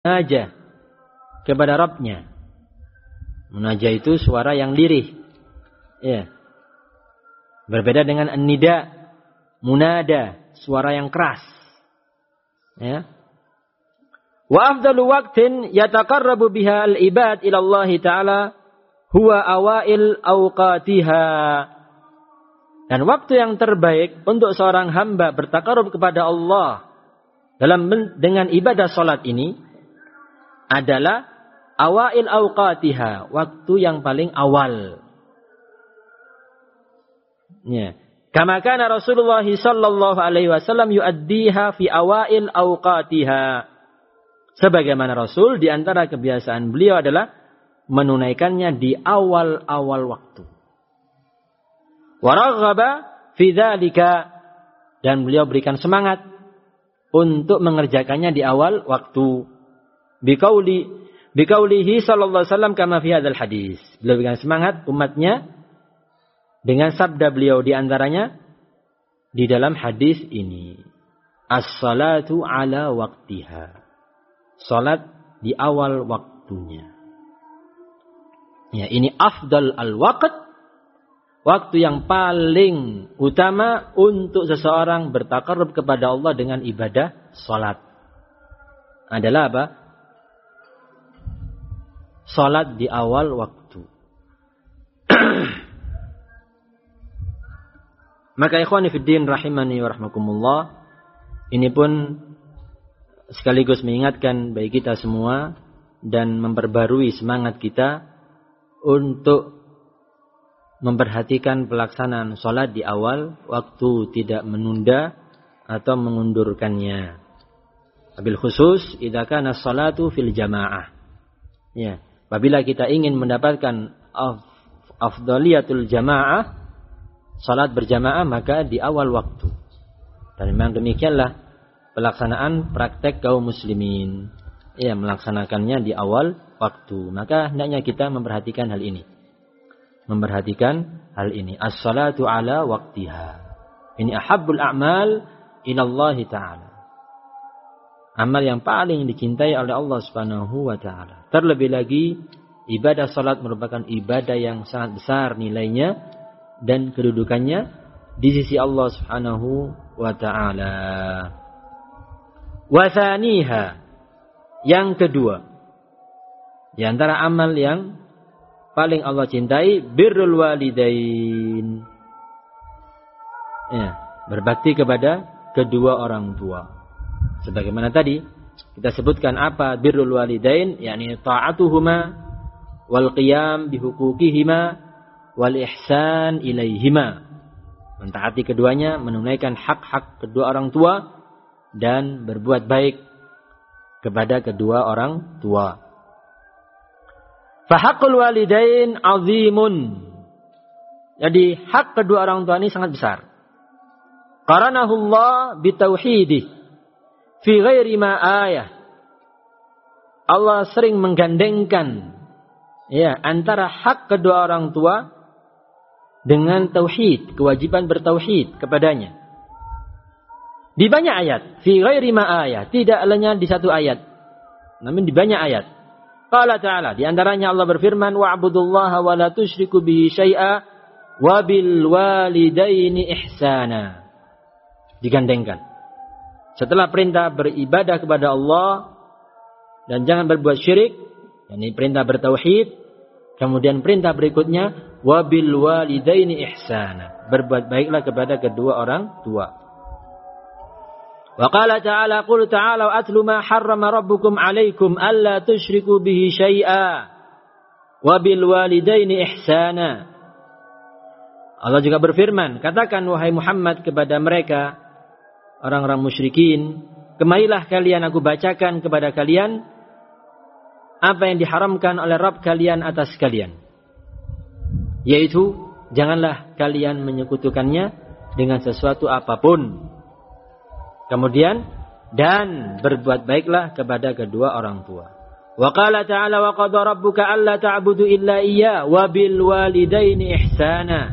munajah kepada Rabbnya. Munajah itu suara yang lirih. Ya. Berbeda dengan an-nida, munada, suara yang keras. Ya. Wa afdalu waqtin yataqarrabu biha al-ibad ila Allah Ta'ala huwa awail awqatiha. Dan waktu yang terbaik untuk seorang hamba bertakarub kepada Allah dengan ibadah salat ini adalah awail awqatiha, waktu yang paling awal. Ya. Kama kana Rasulullah sallallahu alaihi wasallam yuaddiha fi awail awqatiha. Sebagaimana Rasul di antara kebiasaan beliau adalah menunaikannya di awal-awal waktu. Wa raghaba fi dzalika, dan beliau berikan semangat untuk mengerjakannya di awal waktu. Biqaulihi sallallahu alaihi wasallam kama fi hadzal hadis. Beliau berikan semangat umatnya dengan sabda beliau di antaranya di dalam hadis ini. As-salatu ala waqtiha. Salat di awal waktunya. Ya, ini afdal al-waqt, waktu yang paling utama untuk seseorang bertakarrub kepada Allah dengan ibadah salat. Adalah apa? Salat di awal waktu. Maka ikhwani fiddin rahimani wa rahmakumullah, ini pun sekaligus mengingatkan bagi kita semua dan memperbarui semangat kita untuk memperhatikan pelaksanaan salat di awal waktu, tidak menunda atau mengundurkannya. Wabil khusus idza kana salatu fil jamaah. Ya, apabila kita ingin mendapatkan afdaliyatul jamaah, salat berjamaah, maka di awal waktu. Dan memang demikianlah pelaksanaan praktek kaum muslimin. Ya, melaksanakannya di awal waktu. Maka hendaknya kita memperhatikan hal ini. As-salatu ala waqtiha. Ini ahabbul a'mal ilallahi ta'ala. Amal yang paling dicintai oleh Allah Subhanahu wa ta'ala. Terlebih lagi, ibadah salat merupakan ibadah yang sangat besar nilainya dan kedudukannya di sisi Allah Subhanahu wa ta'ala. Wa thaniha, yang kedua, di antara amal yang paling Allah cintai, birrul walidain. Ya, berbakti kepada kedua orang tua. Sebagaimana tadi kita sebutkan apa birrul walidain, yakni ta'atuhuma wal qiyam bihuquqihima wal ihsan ilaihima. Mentaati keduanya, menunaikan hak-hak kedua orang tua dan berbuat baik kepada kedua orang tua. Fahaqqul walidain azimun. Jadi hak kedua orang tua ini sangat besar. Qaranahullah bitauhidih fi ghairi ma ayah. Allah sering menggandengkan antara hak kedua orang tua dengan tauhid, kewajiban bertauhid kepadanya. Di banyak ayat, fi ghairi ma ayat, tidak hanya di satu ayat, namun di banyak ayat. Qala ta'ala, di antaranya Allah berfirman, wa'budullaha wa la tusyriku bihi syai'a wa bil walidaini ihsana. Digandengkan. Setelah perintah beribadah kepada Allah dan jangan berbuat syirik, yakni perintah bertauhid, kemudian perintah berikutnya wa bil walidaini ihsana. Berbuat baiklah kepada kedua orang tua. Wa qala ta'ala qul ta'ala atlu ma harrama rabbukum 'alaikum alla tusyriku bihi syai'a wa bil walidaini ihsana. Allah juga berfirman, katakan wahai Muhammad kepada mereka orang-orang musyrikin, kemarilah kalian aku bacakan kepada kalian apa yang diharamkan oleh Rabb kalian atas kalian, yaitu janganlah kalian menyekutukannya dengan sesuatu apapun. Kemudian dan berbuat baiklah kepada kedua orang tua. Wa qala ta'ala wa qada rabbuka alla ta'budu illa iyyah wa bil walidaini ihsana.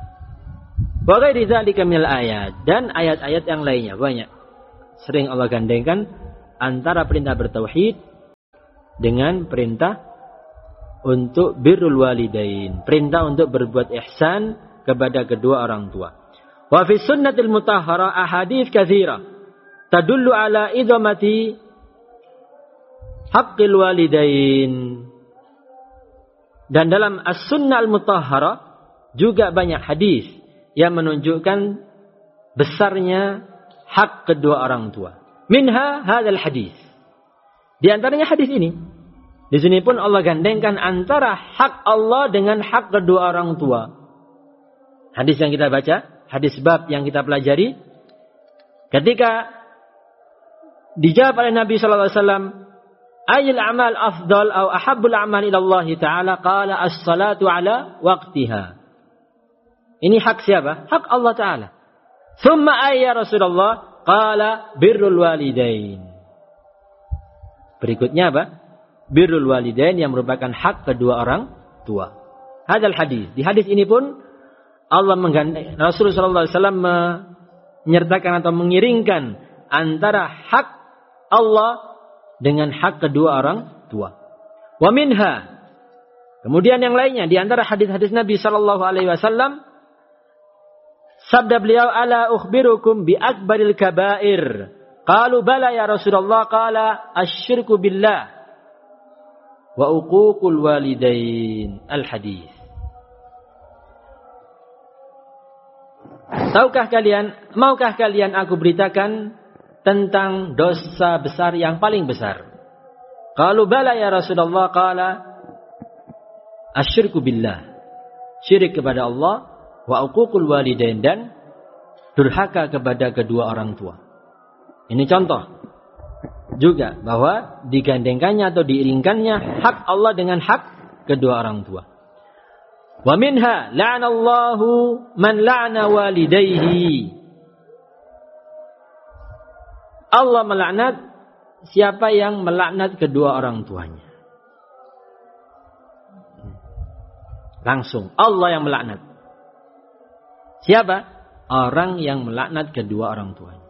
Wa ghairi dzalika minal ayat, dan ayat-ayat yang lainnya banyak. Sering Allah gandengkan antara perintah bertauhid dengan perintah untuk birrul walidain, perintah untuk berbuat ihsan kepada kedua orang tua. Wa fi sunnatil mutahharah ahadits katsira tadullu ala idhamati haqqil walidain. Dan dalam as-sunnah al-mutahharah juga banyak hadis yang menunjukkan besarnya hak kedua orang tua. Minha hadzal hadis. Di antaranya hadis ini. Di sini pun Allah gandengkan antara hak Allah dengan hak kedua orang tua. Hadis yang kita baca, hadis bab yang kita pelajari, ketika dijawab oleh Nabi sallallahu alaihi wasallam, "Ayyul a'mal afdal atau ahabbul a'mal ila Allah Ta'ala?" Qala as-salatu ala waqtiha. Ini hak siapa? Hak Allah Ta'ala. Thumma ayya Rasulullah? Qala birrul walidain. Berikutnya apa? Birrul walidain yang merupakan hak kedua orang tua. Hadal hadis. Di hadis ini pun Allah menggandeng, Rasulullah sallallahu alaihi wasallam menyertakan atau mengiringkan antara hak Allah dengan hak kedua orang tua. Wa minha. Kemudian yang lainnya di antara hadis-hadis Nabi sallallahu alaihi wasallam, sabda beliau, "Ala ukhbirukum bi akbaril kabair." Qalu bala ya Rasulullah, qala asyirku billah wa uququl walidain. Al-hadis. Maukah kalian aku beritakan tentang dosa besar yang paling besar? Qalu bala ya Rasulullah, qala asyirku billah. Syirik kepada Allah, wa uququl walidain, dan durhaka kepada kedua orang tua. Ini contoh juga bahwa digandengkannya atau diiringkannya hak Allah dengan hak kedua orang tua. Wa minha la'anallahu man la'ana walidayhi. Allah melaknat siapa yang melaknat kedua orang tuanya. Langsung Allah yang melaknat. Siapa? Orang yang melaknat kedua orang tuanya.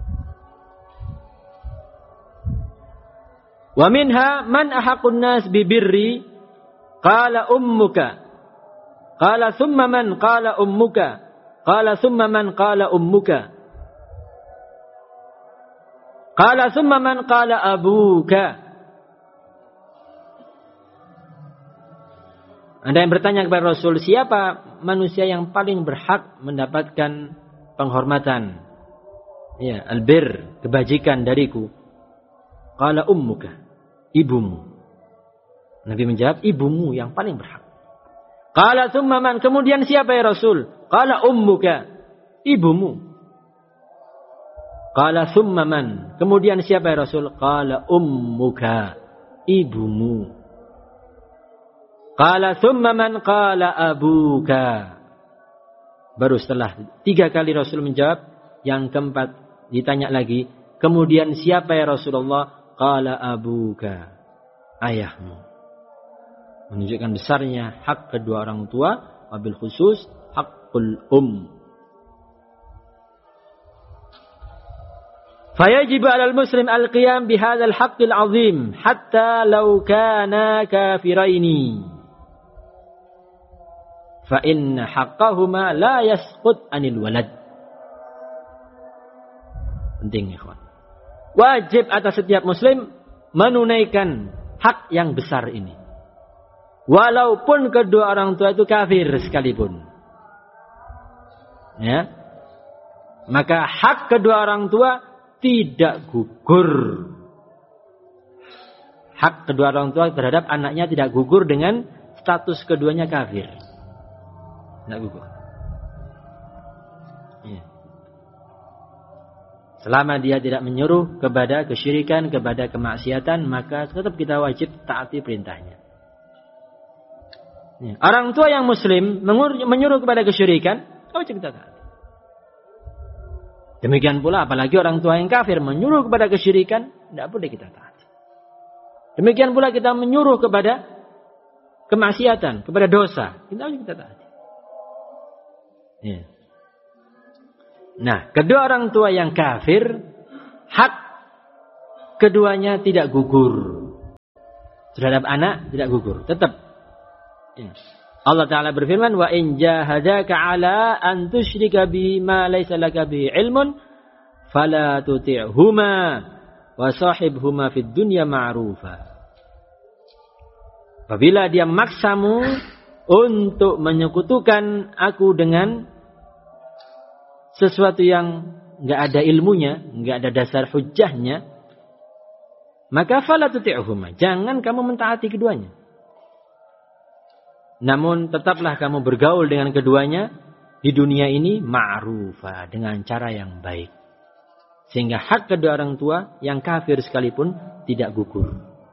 Wa minha man ahaqun nas bibirri qala ummuka qala thumma man qala ummuka qala thumma man qala ummuka qala thumma man qala abuka. Ada yang bertanya kepada Rasul, siapa manusia yang paling berhak mendapatkan penghormatan, ya, albir, kebajikan dariku? Qala ummuka, ibumu. Nabi menjawab, ibumu yang paling berhak. Qala thumma man, kemudian siapa ya Rasul? Qala ummuka, ibumu. Qala thumma man, kemudian siapa ya Rasul? Qala ummuka, ibumu. Qala thumma man qala abuka. Baru setelah 3 kali Rasul menjawab, yang keempat ditanya lagi, kemudian siapa ya Rasulullah? Qala abuka, ayahmu. Menunjukkan besarnya hak kedua orang tua, wabil khusus haqqul Fayajib 'alal muslim al-qiyam bihadzal haqqil 'azim hatta law kana kafiraini. Fa inna haqqahuma la yasqut 'anil walad. Penting, ikhwan. Wajib atas setiap muslim menunaikan hak yang besar ini. Walaupun kedua orang tua itu kafir sekalipun. Ya. Maka hak kedua orang tua tidak gugur. Hak kedua orang tua terhadap anaknya tidak gugur dengan status keduanya kafir. Tidak gugur. Ya. Selama dia tidak menyuruh kepada kesyirikan, kepada kemaksiatan, maka tetap kita wajib taati perintahnya. Ya. Orang tua yang muslim menyuruh kepada kesyirikan, wajib kita taati. Demikian pula apalagi orang tua yang kafir menyuruh kepada kesyirikan, tidak boleh kita taati. Demikian pula kita menyuruh kepada kemaksiatan, kepada dosa, kita wajib kita taati. Ya. Nah, kedua orang tua yang kafir, hak keduanya tidak gugur. Terhadap anak tidak gugur, tetap. Ya. Allah Ta'ala berfirman, wa in jahadaka ala an tusyrika bima laysa laka bihi ilmun fala tuti'huma wa sahibhuma fid dunya ma'rufa. Apabila dia memaksamu untuk menyekutukan aku dengan sesuatu yang enggak ada ilmunya, enggak ada dasar hujjahnya, maka fala tuti'huma, jangan kamu mentaati keduanya. Namun tetaplah kamu bergaul dengan keduanya di dunia ini ma'rufa, dengan cara yang baik. Sehingga hak kedua orang tua yang kafir sekalipun tidak gugur.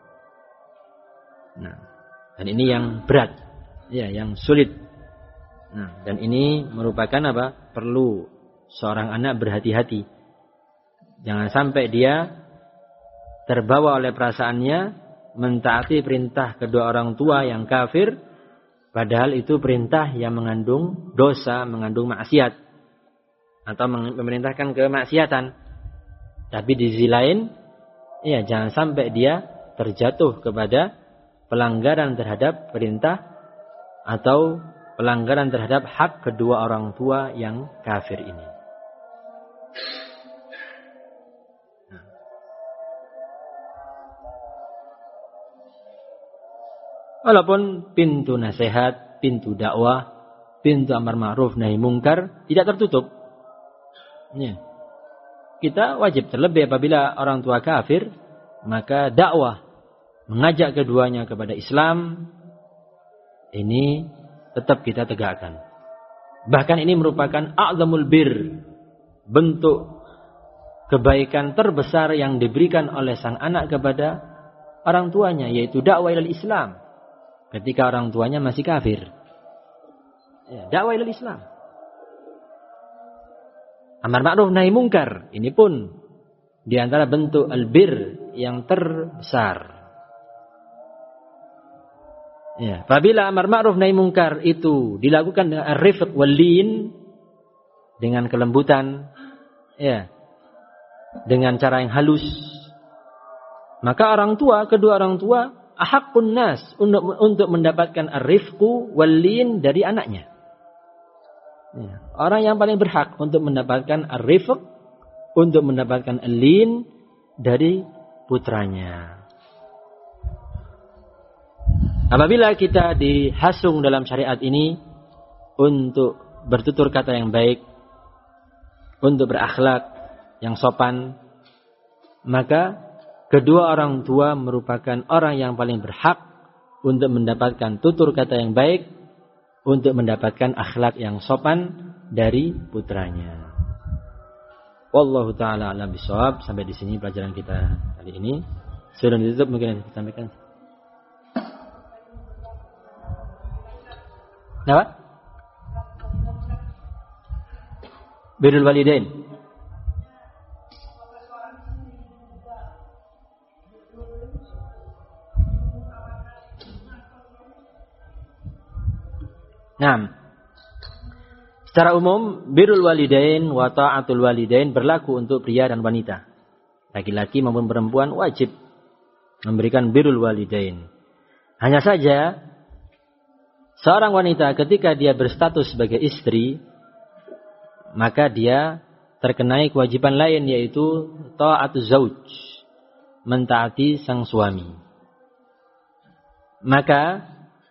Nah, dan ini yang berat, ya, yang sulit. Nah, dan ini merupakan apa? Perlu seorang anak berhati-hati. Jangan sampai dia terbawa oleh perasaannya mentaati perintah kedua orang tua yang kafir, padahal itu perintah yang mengandung dosa, mengandung maksiat, atau memerintahkan kemaksiatan. Tapi di sisi lain, ya, jangan sampai dia terjatuh kepada pelanggaran terhadap perintah atau pelanggaran terhadap hak kedua orang tua yang kafir ini. Walaupun pintu nasihat, pintu dakwah, pintu amar ma'ruf nahi mungkar tidak tertutup. Ya. Kita wajib, terlebih apabila orang tua kafir, maka dakwah mengajak keduanya kepada Islam ini tetap kita tegakkan. Bahkan ini merupakan a'zamul bir, bentuk kebaikan terbesar yang diberikan oleh sang anak kepada orang tuanya, yaitu dakwah ilal Islam. Ketika orang tuanya masih kafir, ya, dakwah ilal Islam. Amar ma'ruf nahi mungkar, ini pun di antara bentuk albir yang terbesar. Ya, apabila amar ma'ruf nahi mungkar itu dilakukan dengan ar-rifq wal lin, dengan kelembutan, ya, dengan cara yang halus, maka orang tua, kedua orang tua ahaqqun nas untuk mendapatkan ar-rifqu wal lin dari anaknya. Ya, orang yang paling berhak untuk mendapatkan ar-rifq, untuk mendapatkan al-lin dari putranya. Apabila kita dihasung dalam syariat ini untuk bertutur kata yang baik, untuk berakhlak yang sopan, maka kedua orang tua merupakan orang yang paling berhak untuk mendapatkan tutur kata yang baik, untuk mendapatkan akhlak yang sopan dari putranya. Wallahu ta'ala a'lam bishawab. Sampai di sini pelajaran kita kali ini. Sebelum ditutup mungkin kita sampaikan. Apa? Birrul walidain. Nah, secara umum birrul walidain wa ta'atul walidain berlaku untuk pria dan wanita. Laki-laki maupun perempuan wajib memberikan birrul walidain. Hanya saja seorang wanita ketika dia berstatus sebagai istri, maka dia terkenai kewajiban lain, yaitu ta'atuz zauj, mentaati sang suami. Maka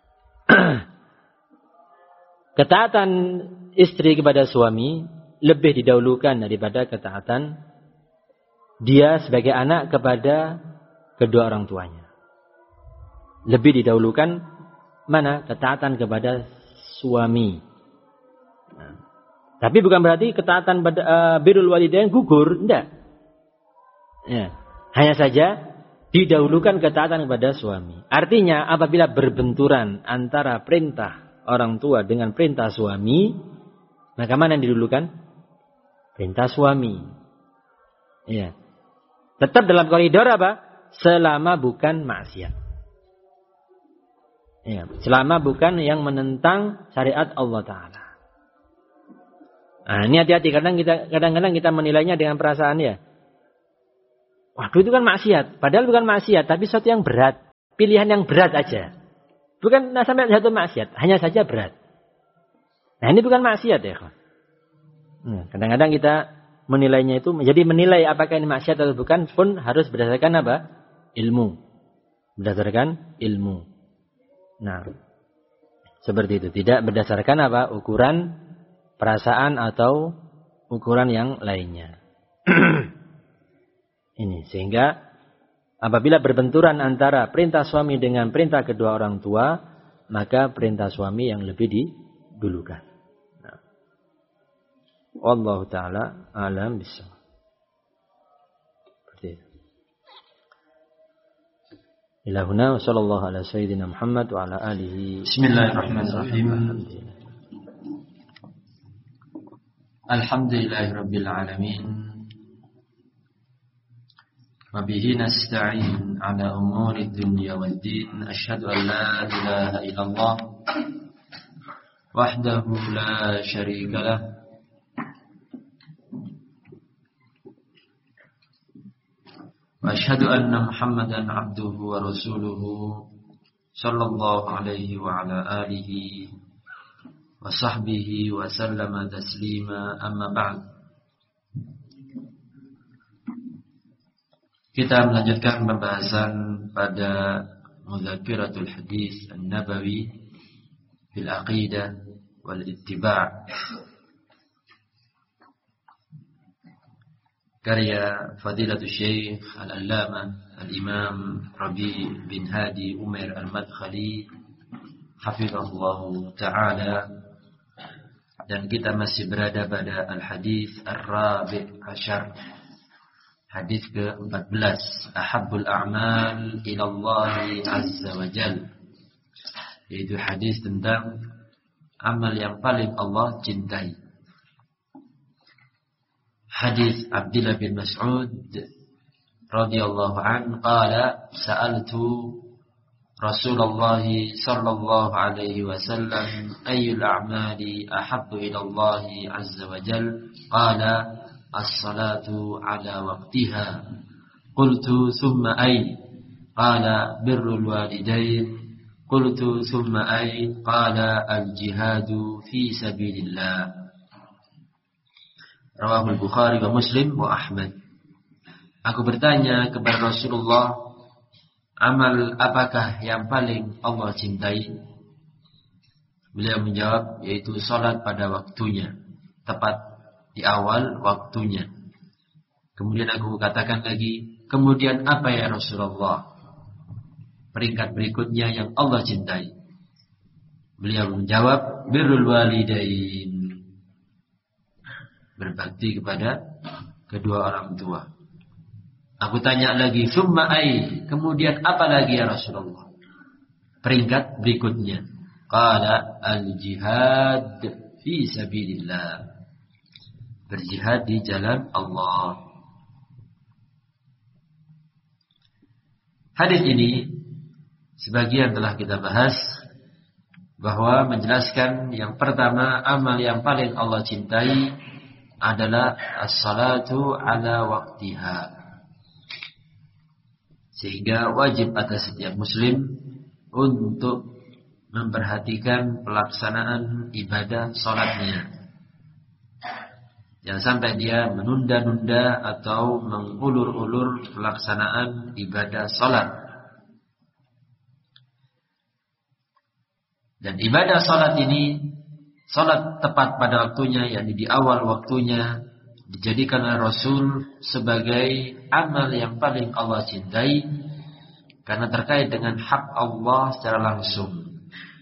ketaatan istri kepada suami lebih didahulukan daripada ketaatan dia sebagai anak kepada kedua orang tuanya. Lebih didahulukan mana? Ketaatan kepada suami. Nah, tapi bukan berarti ketaatan pada birrul walidain gugur, tidak. Ya, hanya saja didahulukan ketaatan kepada suami. Artinya apabila berbenturan antara perintah orang tua dengan perintah suami, maka mana yang didulukan? Perintah suami. Ya. Tetap dalam koridor apa? Selama bukan maksiat. Ya. Selama bukan yang menentang syariat Allah Ta'ala. Nah, ini hati-hati. Kadang-kadang kita menilainya dengan perasaan ya. Waduh, itu kan maksiat. Padahal bukan maksiat, tapi sesuatu yang berat. pilihan yang berat aja. Bukan sampai jatuh maksiat, hanya saja berat. Nah, ini bukan maksiat ya, kawan. Kadang-kadang kita menilainya itu, jadi menilai apakah ini maksiat atau bukan pun harus berdasarkan apa? Ilmu. Berdasarkan ilmu. Nah, seperti itu. Tidak berdasarkan apa? Ukuran perasaan atau ukuran yang lainnya. Ini sehingga apabila berbenturan antara perintah suami dengan perintah kedua orang tua, maka perintah suami yang lebih didulukan. Nah. Wallahu taala alam bissawab. Seperti itu. Ila huna wa sallallahu ala sayyidina Muhammad wa ala alihi. Bismillahirrahmanirrahim. Alhamdulillahirabbil alamin. Wa bihi nasta'in ala umuri dunya waddin. Asyhadu an la ilaha illallah wahdahu la syarika lah. Wa asyhadu anna Muhammadan abduhu wa rasuluhu sallallahu alaihi wa ala alihi wa sahbihi wa sallama taslima, amma ba'd. Kita melanjutkan pembahasan pada Mudzakkiratul Hadis An-Nabawi fil Aqidah wal Ittiba', karya Fadilatul Syekh Al-Allamah Al-Imam Rabi' bin Hadi Umair Al-Madkhali hafizahullah ta'ala. Dan kita masih berada pada Al-Hadis Ar-Rabi' Asyar, hadis ke-14, Ahabbul a'mal ilallahi azza wa jal, yaitu hadis tentang amal yang paling Allah cintai. Hadis Abdullah bin Mas'ud radhiyallahu an qala sa'altu Rasulullah sallallahu alaihi wasallam ayyul a'mali ahabbu ila Allah azza wa jal, qala as-salatu ala waqtiha. Qultu thumma ay? Qala birrul walidain. Qultu thumma ay? Qala al-jihadu fi sabilillah. Rawahul Bukhari wa Muslim wa Ahmad. Aku bertanya kepada Rasulullah, amal apakah yang paling Allah cintai? Beliau menjawab, yaitu salat pada waktunya, tepat di awal waktunya. Kemudian aku katakan lagi, kemudian apa ya Rasulullah? Peringkat berikutnya yang Allah cintai. Beliau menjawab, birrul walidain. Berbakti kepada kedua orang tua. Aku tanya lagi, summa ai? Kemudian apa lagi ya Rasulullah? Peringkat berikutnya. Qala al-jihad fi sabilillah. Berjihad di jalan Allah. Hadis ini sebagian telah kita bahas, bahwa menjelaskan yang pertama, amal yang paling Allah cintai adalah as-salatu ala waqtiha. Sehingga wajib atas setiap muslim untuk memperhatikan pelaksanaan ibadah salatnya. Jangan sampai dia menunda-nunda atau mengulur-ulur pelaksanaan ibadah salat. Dan ibadah salat ini, salat tepat pada waktunya, yakni di awal waktunya, dijadikan oleh Rasul sebagai amal yang paling Allah cintai, karena terkait dengan hak Allah secara langsung,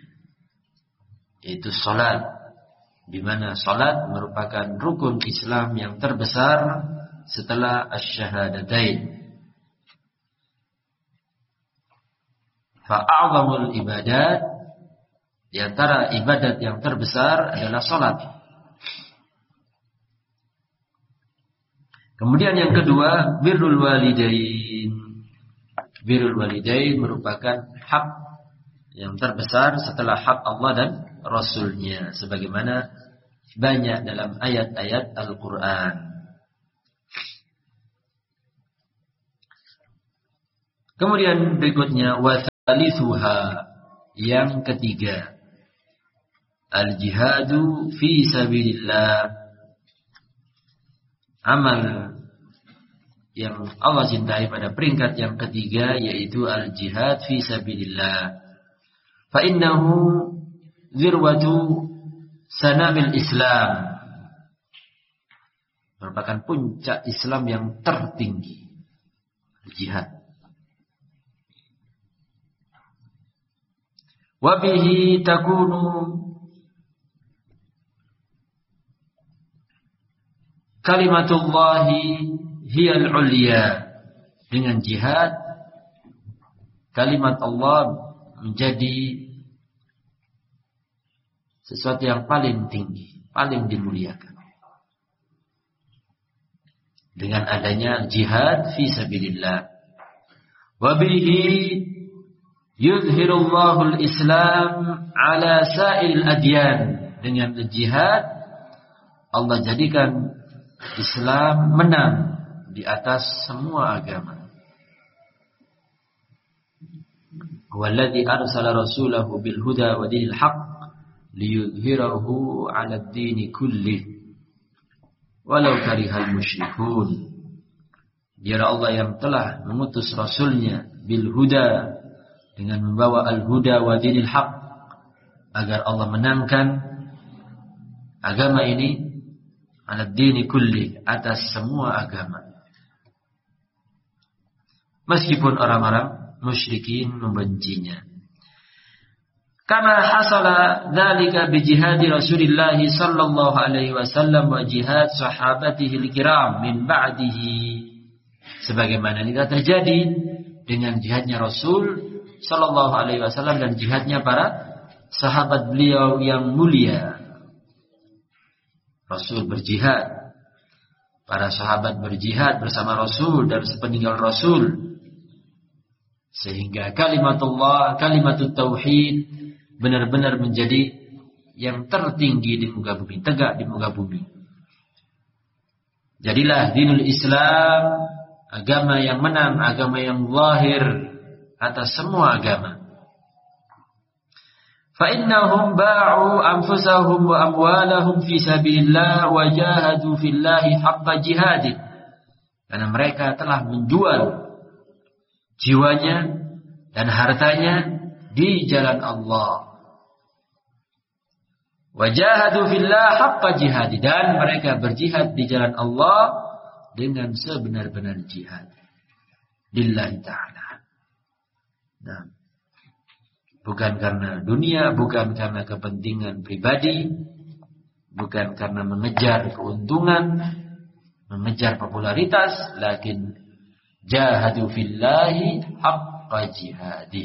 yaitu salat. Di mana salat merupakan rukun Islam yang terbesar setelah asy-syahadatain. Fa'a'zamul ibadat, di antara ibadat yang terbesar adalah salat. Kemudian yang kedua, birrul walidain. Birrul walidain merupakan hak yang terbesar setelah hak Allah dan Rasulnya, sebagaimana banyak dalam ayat-ayat Al-Quran. Kemudian berikutnya, Thalithuha, yang ketiga, al-jihadu fi sabilillah. Amal yang Allah cintai pada peringkat yang ketiga yaitu al-jihad fi sabilillah. Fa innahu zirwatu sanamil Islam, merupakan puncak Islam yang tertinggi, jihad. Wa bihi takunu kalimatullahi hiyal ulya. Dengan jihad kalimat Allah menjadi sesuatu yang paling tinggi, paling dimuliakan. Dengan adanya jihad fi sabilillah. Wa bihi yudhhirullahu al-Islam ala sa'il adyan. Dengan jihad Allah jadikan Islam menang di atas semua agama. Walladzi arsala rasulahu bil huda wa dinil haqq liyudhhirahu 'ala ad-din kullih walau karihal musyrikun. Dialah Allah yang telah mengutus rasulnya bil huda, dengan membawa al-huda wa dinil haq, agar Allah menangkan agama ini ala dini kulli, atas semua agama, meskipun orang-orang musyrikin membencinya. Kama hasala dzalika bi jihadi Rasulillah sallallahu alaihi wasallam wa jihad sahabatihi al-kiram min ba'dihi, sebagaimana ini terjadi dengan jihadnya Rasul sallallahu alaihi wasallam dan jihadnya para sahabat beliau yang mulia. Rasul berjihad, para sahabat berjihad bersama Rasul dan sepeninggal Rasul, sehingga kalimatullah, kalimatut tauhid benar-benar menjadi yang tertinggi di muka bumi, tegak di muka bumi. Jadilah dinul Islam agama yang menang, agama yang zahir atas semua agama. فإنهم باعوا أنفسهم وأموالهم في سبيل الله وجاهدوا في الله حق جهاده. Karena mereka telah menjual jiwanya dan hartanya di jalan Allah. Wajahadu fillah haqqa jihadi, dan mereka berjihad di jalan Allah dengan sebenar-benar jihad lillahi ta'ala. Nah, bukan karena dunia, bukan karena kepentingan pribadi, bukan karena mengejar keuntungan, mengejar popularitas, lakin jahadu fillahi haqqa jihadi.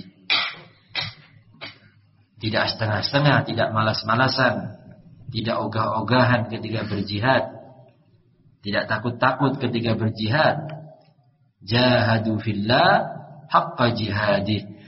Tidak setengah-setengah, tidak malas-malasan, tidak ogah-ogahan ketika berjihad, tidak takut-takut ketika berjihad. Jahadu fillah haqqa jihadi,